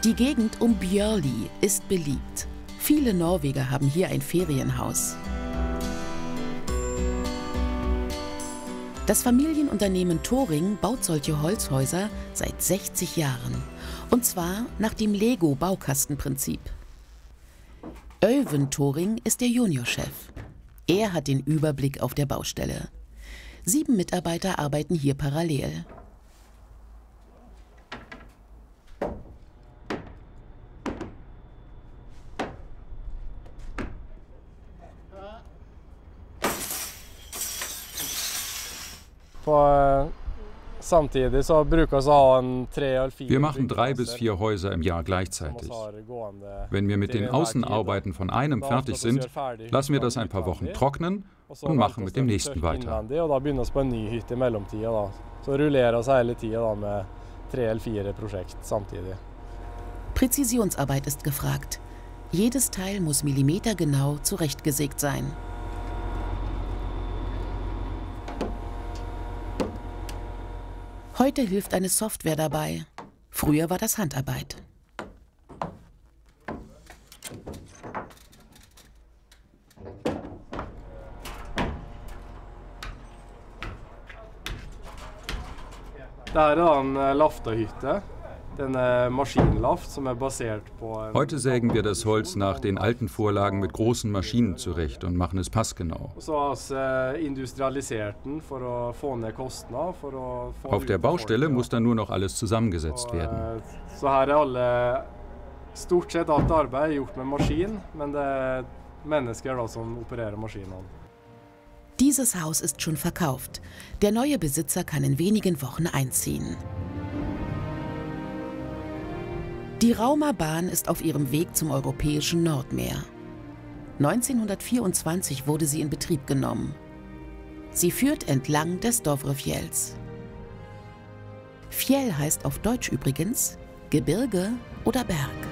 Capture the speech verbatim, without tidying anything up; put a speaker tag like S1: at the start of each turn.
S1: Die Gegend um Björli ist beliebt. Viele Norweger haben hier ein Ferienhaus. Das Familienunternehmen Toring baut solche Holzhäuser seit sechzig Jahren. Und zwar nach dem Lego-Baukastenprinzip. Öyvind Toring ist der Juniorchef. Er hat den Überblick auf der Baustelle. Sieben Mitarbeiter arbeiten hier parallel.
S2: Wir machen drei bis vier Häuser im Jahr gleichzeitig. Wenn wir mit den Außenarbeiten von einem fertig sind, lassen wir das ein paar Wochen trocknen und machen mit dem nächsten weiter.
S1: Präzisionsarbeit ist gefragt. Jedes Teil muss millimetergenau zurechtgesägt sein. Heute hilft eine Software dabei. Früher war das Handarbeit.
S2: Heute sägen wir das Holz nach den alten Vorlagen mit großen Maschinen zurecht und machen es passgenau. Auf der Baustelle muss dann nur noch alles zusammengesetzt werden.
S1: Dieses Haus ist schon verkauft. Der neue Besitzer kann in wenigen Wochen einziehen. Die Rauma-Bahn ist auf ihrem Weg zum europäischen Nordmeer. neunzehnhundertvierundzwanzig wurde sie in Betrieb genommen. Sie führt entlang des Dovrefjells. Fjell heißt auf Deutsch übrigens Gebirge oder Berg.